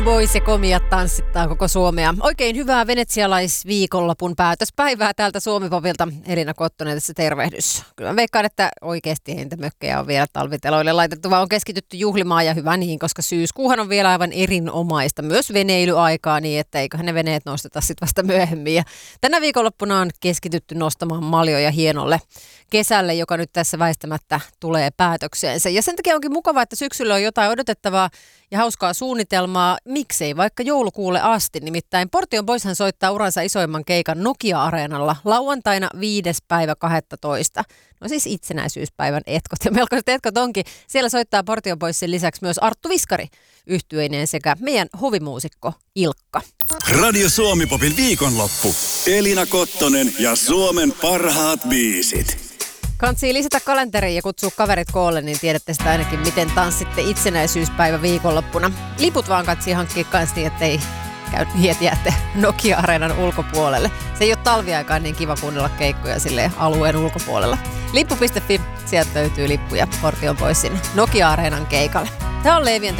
Boys ja komiat tanssittaa koko Suomea. Oikein hyvää venetsialaisviikonlopun päätöspäivää täältä Suomi-popilta. Elina Kottonen tässä tervehdys. Kyllä mä veikkaan, että oikeasti niitä mökkejä on vielä talviteloille laitettu, vaan on keskitytty juhlimaan ja hyvä niin, koska syyskuuhan on vielä aivan erinomaista. Myös veneilyaikaa niin, että eiköhän ne veneet nosteta sitten vasta myöhemmin. Ja tänä viikonloppuna on keskitytty nostamaan maljoja hienolle kesälle, joka nyt tässä väistämättä tulee päätökseensä. Ja sen takia onkin mukavaa, että syksyllä on jotain odotettavaa ja hauskaa suunnitelmaa. Miksei vaikka joulukuulle asti, nimittäin Portion Boyshan soittaa uransa isoimman keikan Nokia-areenalla lauantaina 5.12. No siis itsenäisyyspäivän etkot ja melkoiset etkot onkin. Siellä soittaa Portion Boysin lisäksi myös Arttu Viskari yhtyeineen sekä meidän hovimuusikko Ilkka. Radio Suomi-popin viikonloppu. Elina Kottonen ja Suomen parhaat biisit. Kantsii lisätä kalenteriin ja kutsua kaverit koolle, niin tiedätte sitä ainakin, miten tanssitte itsenäisyyspäivä viikonloppuna. Liput vaan katsii hankkia kanssa niin, ettei jäätte Nokia-areenan ulkopuolelle. Se ei ole talviaikaan niin kiva kuunnella keikkoja silleen alueen ulkopuolella. Lippu.fi, sieltä löytyy lippuja Portion Boysin Nokia-areenan keikalle. Tämä on Leevi